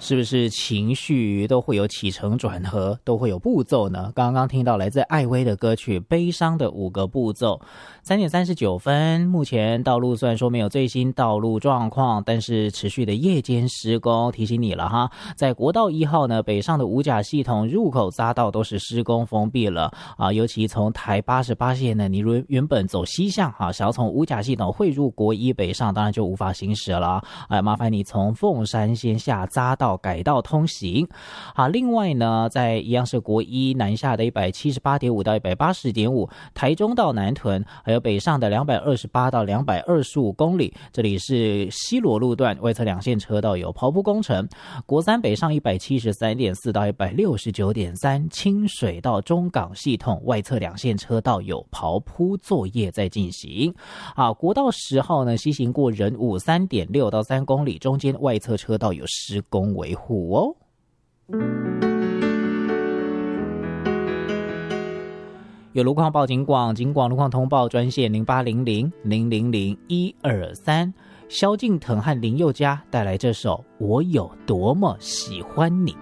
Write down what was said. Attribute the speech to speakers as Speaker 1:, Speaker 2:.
Speaker 1: 是不是情绪都会有起承转合，都会有步骤呢？刚刚听到来自艾薇的歌曲《悲伤的5个步骤》。3点39分，目前道路虽然说没有最新道路状况，但是持续的夜间施工，提醒你了哈，在国道1号呢，北上的五甲系统入口匝道都是施工封闭了啊，尤其从台88线呢，你原本走西向哈，想要从五甲系统汇入国一北上，当然就无法行驶了啊，麻烦你从凤山先下匝道改道通行。好，另外呢，在一样是国一南下的178.5到180.5，台中到南屯，还有北上的228到225公里，这里是西螺路段外侧2线车道有刨铺工程。国三北上173.4到169.3，清水到中港系统外侧2线车道有刨铺作业在进行。啊，国道10号呢，西行过仁武3.6到3公里，中间外侧车道有施工维护哦。有路况报警广路况通报专线0800000123，萧敬腾和林宥嘉带来这首《我有多么喜欢你》。